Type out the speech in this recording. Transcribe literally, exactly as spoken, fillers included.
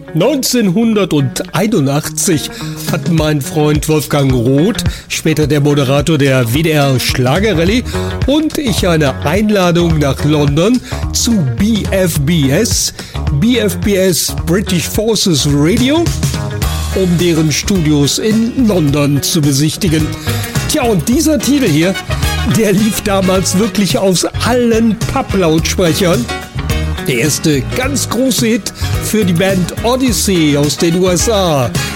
neunzehnhunderteinundachtzig hat mein Freund Wolfgang Roth, später der Moderator der W D R Schlagerrallye, und ich eine Einladung nach London zu B F B S, B F B S British Forces Radio, um deren Studios in London zu besichtigen. Tja, und dieser Titel hier, der lief damals wirklich aus allen Pub-Lautsprechern. Der erste ganz große Hit für die Band Odyssey aus den U S A.